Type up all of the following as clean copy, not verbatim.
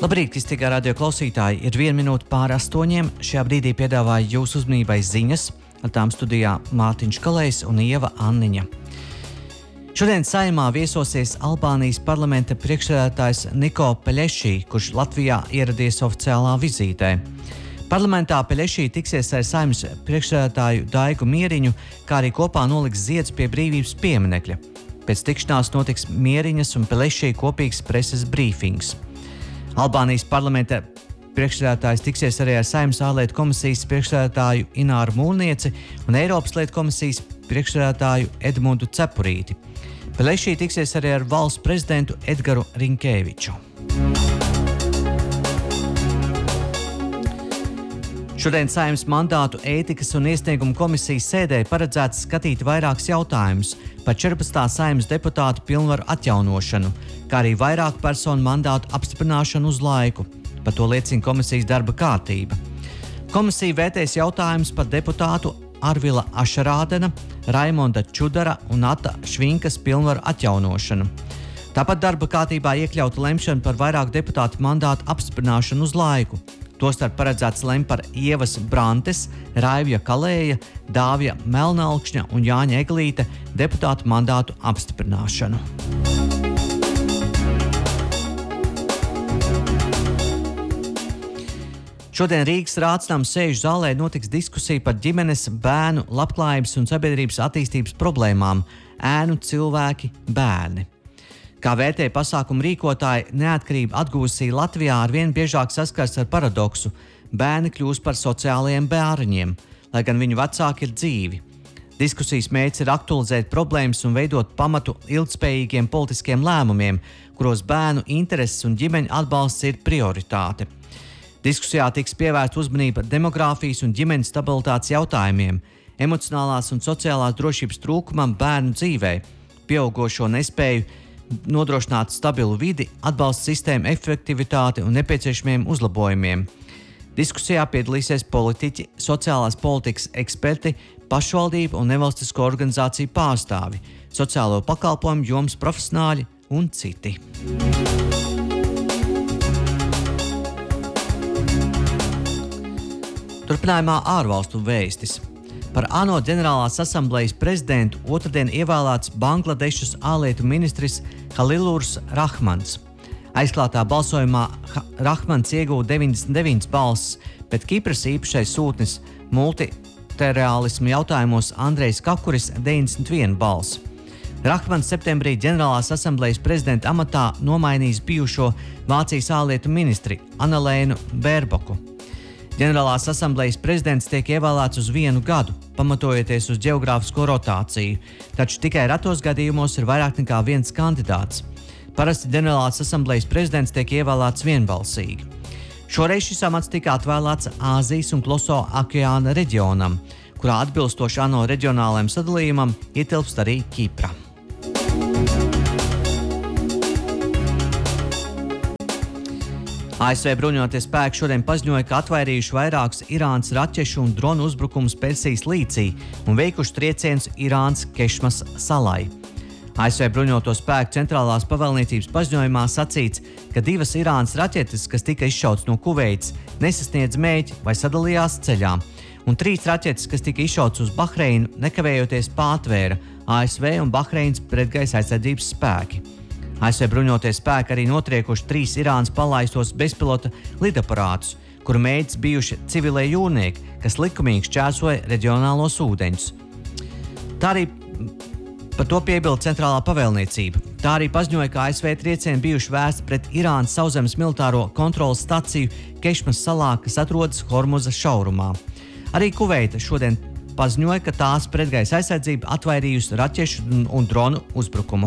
Labrīt, kristīgā radio klausītāji! Ir 1 minūte pāri 8. Šajā brīdī piedāvāju jūsu uzmanībai ziņas. Ar tām studijā Mārtiņš Kalējs un Ieva Anniņa. Šodien Saeimā viesosies Albānijas parlamenta priekšsēdētājs Niko Peļešī, kurš Latvijā ieradies oficiālā vizītē. Parlamentā Peļešī tiksies ar Saeimas priekšsēdētāju Daigu Mieriņu, kā arī kopā noliks ziedus pie brīvības pieminekļa. Pēc tikšanās notiks Mieriņas un Peļešī kopīgs preses brīfings. Albānijas parlamenta priekšsēdētājs tiksies arī ar Saeimas ārlietu komisijas priekšsēdētāju Ināru Mūrnieci un Eiropas lietu komisijas priekšsēdētāju Edmundu Cepurīti. Peļešī tiksies arī ar valsts prezidentu Edgaru Rinkēviču. Šodien Saeimas mandātu ētikas un iesniegumu komisijas sēdē paredzēts skatīt vairākus jautājumus par 14. Saeimas deputātu pilnvaru atjaunošanu, kā arī vairāku personu mandātu apstiprināšanu uz laiku. Par to liecina komisijas darba kārtība. Komisija vērtēs jautājumus par deputātu Arvila Ašarādena, Raimonda Čudara un Ata Švinkas pilnvaru atjaunošanu. Tāpat darba kārtībā iekļauta lemšana par vairāku deputātu mandātu apstiprināšanu uz laiku. Tostarp paredzēts lemt par Ievas Brantes, Raivja Kalēja, Dāvja Melnalkšņa un Jāņa Eglīte deputātu mandātu apstiprināšanu. Šodien Rīgas Rātsnama sēžu zālē notiks diskusija par ģimenes, bērnu, labklājības un sabiedrības attīstības problēmām – ēnu, cilvēki, bērni. Kā vērtē pasākumu rīkotāji, neatkarība atgūsī Latvijā arvien biežāk saskars ar paradoksu – bērni kļūst par sociālajiem bērniņiem, lai gan viņu vecāki ir dzīvi. Diskusijas mērķis ir aktualizēt problēmas un veidot pamatu ilgspējīgiem politiskiem lēmumiem, kuros bērnu intereses un ģimeņu atbalsts ir prioritāte. Diskusijā tiks pievērsta uzmanība demogrāfijas un ģimenes stabilitātes jautājumiem, emocionālās un sociālās drošības trūkumam bērnu dzīvē, pieaugošo nespēju nodrošināt stabilu vidi, atbalsta sistēmu efektivitāti un nepieciešamiem uzlabojumiem. Diskusijā piedalīsies politiķi, sociālās politikas eksperti, pašvaldību un nevalstisko organizāciju pārstāvi, sociālo pakalpojumu jomas profesionāļi un citi. Turpinājumā ārvalstu vēstis. Par ANO ģenerālās asamblejas prezidentu otrdien ievēlēts Bangladešas ārlietu ministrs Halilurs Rahmans. Aizklātā balsojumā Rahmans ieguva 99 balsis, bet Kipras īpašais sūtnis multilaterālisma jautājumos Andrejs Kakuris 91 balsi. Rahmans septembrī ģenerālās asamblejas prezidenta amatā nomainīs bijušo Vācijas ārlietu ministri Annalēnu Bērboku. Ģenerālās asamblejas prezidents tiek ievēlēts uz 1 gadu, pamatojoties uz ģeogrāfisko rotāciju, taču tikai retos gadījumos ir vairāk nekā viens kandidāts. Parasti ģenerālās asamblejas prezidents tiek ievēlēts vienbalsīgi. Šoreiz šis amats tika atvēlēts Āzijas un Kluso okeāna reģionam, kurā atbilstoši ANO reģionālajam sadalījumam ietilpst arī Kipra. ASV bruņotie spēki šodien paziņoja, ka atvairījuši vairākus Irānas raķešu un dronu uzbrukumus Persijas līcī un veikuši triecienus Irānas Kešmas salai. ASV bruņoto spēku centrālās pavēlniecības paziņojumā sacīts, ka 2 Irānas raķetes, kas tika izšautas no Kuveitas, nesasniedz mērķi vai sadalījās ceļā, un 3 raķetes, kas tika izšautas uz Bahreinu, nekavējoties pārtvēra ASV un Bahreinas pretgaisa aizsardzības spēki. ASV bruņotie spēki arī notriekuši 3 Irānas palaistos bezpilota lidaparātus, kuru mērķis bijuši civilie jūrnieki, kas likumīgi šķērsoja reģionālos ūdeņus. Tā arī par to piebilda centrālā pavēlniecība. Tā arī paziņoja, ka ASV triecieni bijuši vērsti pret Irānas sauszemes militāro kontroles staciju Kešmas salā, kas atrodas Hormuza šaurumā. Arī Kuveita šodien paziņoja, ka tās pretgaisa aizsardzība atvairījusi raķešu un dronu uzbrukumu.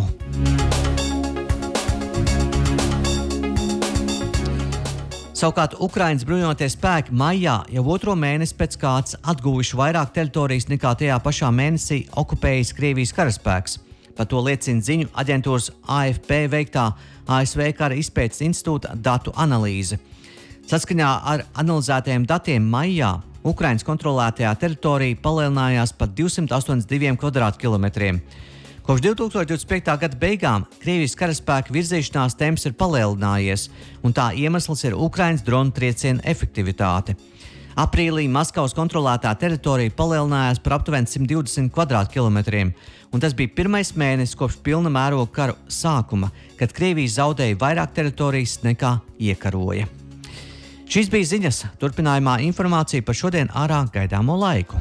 Savukārt Ukrainas bruņotie spēki maijā jau 2. mēnesi pēc kārtas atguvuši vairāk teritorijas nekā tajā pašā mēnesī okupējis Krievijas karaspēks. Par to liecina ziņu aģentūras AFP veiktā ASV kara izpētes institūta datu analīze. Saskaņā ar analizētajiem datiem maijā Ukrainas kontrolētajā teritorija palielinājās par 282 kvadrātkilometriem. Kopš 2025. gada beigām Krievijas karaspēka virzīšanās temps ir palielinājies, un tā iemesls ir Ukrainas dronu triecienu efektivitāte. Aprīlī Maskavas kontrolētā teritorija palielinājās par aptuveni 120 kvadrātkilometriem, un tas bija pirmais mēnesis kopš pilna mēroga kara sākuma, kad Krievija zaudēja vairāk teritorijas nekā iekaroja. Šīs bija ziņas, turpinājumā informācija par šodien ārā gaidāmo laiku.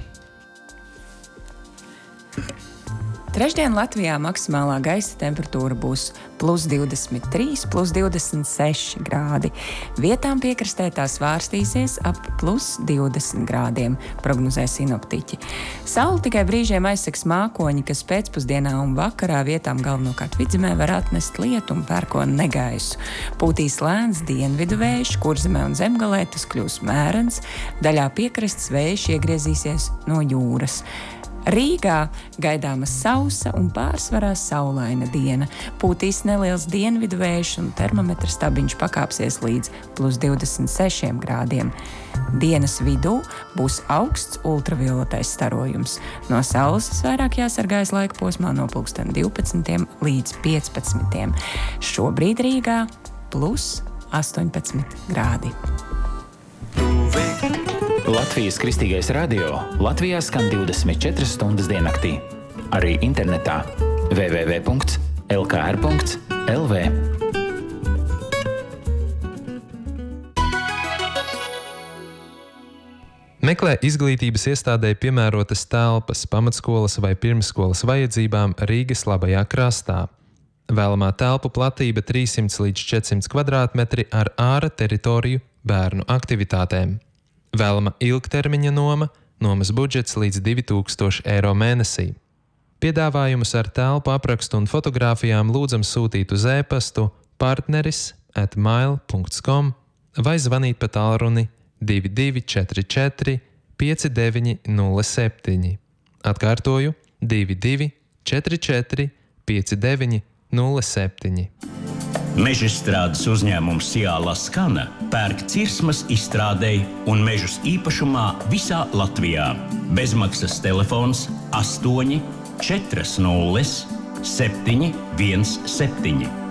Trešdien Latvijā maksimālā gaisa temperatūra būs +23, +26 grādi. Vietām piekrastē tā svārstīsies ap +20 grādiem, prognozē sinoptiķi. Saule tikai brīžiem aizsegs mākoņi, kas pēcpusdienā un vakarā vietām galvenokārt vidzemē var atnest lietu un pērkonu negaisu. Pūtīs lēns dienvidu vējš, Kurzemē un Zemgalē tas kļūs mērens, daļā piekrastes vējš iegriezīsies no jūras. Rīgā gaidāma sausa un pārsvarā saulaina diena. Pūtīs neliels dienvidu vējš un termometra stabiņš pakāpsies līdz +26 grādiem. Dienas vidū būs augsts ultravioletais starojums. No saules vairāk jāsargājas laika posmā no 12 līdz 15. Šobrīd Rīgā +18 grādi. Latvijas Kristīgais radio Latvijā skan 24 stundas diennaktī. Arī internetā www.lkr.lv. Meklē izglītības iestādē piemērotas telpas pamatskolas vai pirmsskolas vajadzībām Rīgas labajā krastā. Vēlamā telpu platība 300 līdz 400 kvadrātmetri ar āra teritoriju bērnu aktivitātēm. Vēlama ilgtermiņa noma, nomas budžets līdz 2000 eiro mēnesī. Piedāvājumus ar telpu aprakstu un fotogrāfijām lūdzam sūtīt uz e-pastu partneris@mail.com vai zvanīt pa tālruni 2244 5907. Atkārtoju 2244 5907. Mežstrādes uzņēmums Ciāla Skana pērk cirsmas izstrādei un mežus īpašumā visā Latvijā. Bezmaksas telefons 8 40 717.